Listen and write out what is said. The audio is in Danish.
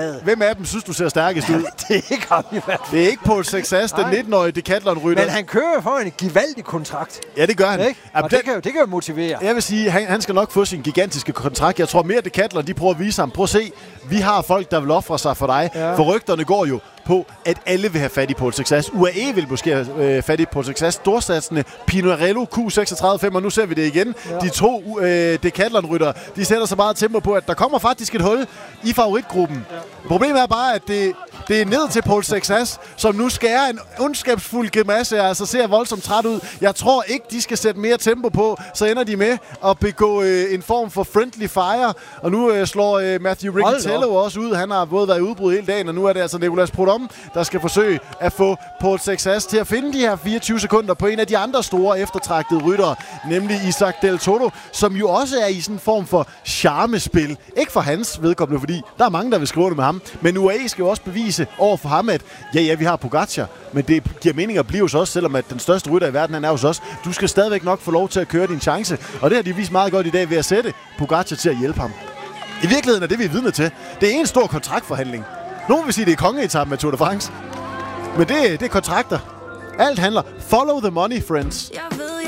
Hvem af dem synes du ser stærkest ud? Det er ikke ham i hvert fald. Det er ikke Paul Sexas, den 19-årige Decathlon-rytter. Men han kører for en givaldig kontrakt. Ja, det gør han. Og det kan jo motivere. Jeg vil sige, han skal nok få sin gigantiske kontrakt. Jeg tror mere, Decathlon, de prøver at vise ham. Prøv at se, vi har folk, der vil ofre sig for dig. Ja. For rygterne går jo på, at alle vil have fat i Paul Sexas. UAE vil måske have fat i Paul Sexas. Storsatsende Pinarello Q36.5, og nu ser vi det igen. Ja. De to Decathlon-ryttere, de sætter så meget tempo på, at der kommer faktisk et hul i favoritgruppen. Ja. Problemet er bare, at det er ned til Paul Sexas, som nu skærer en ondskabsfuld grimasse, altså ser voldsomt træt ud. Jeg tror ikke, de skal sætte mere tempo på, så ender de med at begå en form for friendly fire. Og nu slår Matthew Riccitello også ud. Han har både været i udbrud hele dagen, og nu er det altså Nicolas Prudhomme, der skal forsøge at få Paul Sexas til at finde de her 24 sekunder på en af de andre store eftertragtede ryttere, nemlig Isaac Del Toro, som jo også er i sådan en form for charmespil. Ikke for hans vedkommende, fordi der er mange, der vil skrive det med ham, men UAE skal jo også bevise over for ham, at ja, vi har Pogacar, men det giver mening at blive hos os, selvom at den største rytter i verden, han er hos os. Du skal stadigvæk nok få lov til at køre din chance, og det har de vist meget godt i dag ved at sætte Pogacar til at hjælpe ham. I virkeligheden er det, vi er vidne til. Det er en stor kontraktforhandling. Nogen vil sige, det er kongeetappen med Tour de France. Men det er kontrakter. Alt handler. Follow the money, friends. Jeg ved,